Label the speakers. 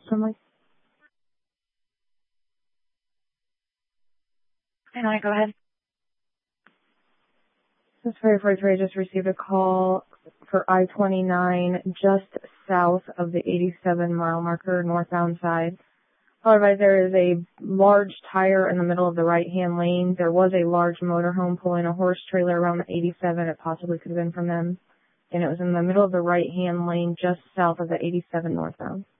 Speaker 1: Somebody? Can I go ahead? This is Ferry 43. I just received a call for I-29 just south of the 87-mile marker, northbound side. However, there is a large tire in the middle of the right-hand lane. There was a large motorhome pulling a horse trailer around the 87. It possibly could have been from them. And it was in the middle of the right-hand lane just south of the 87 northbound.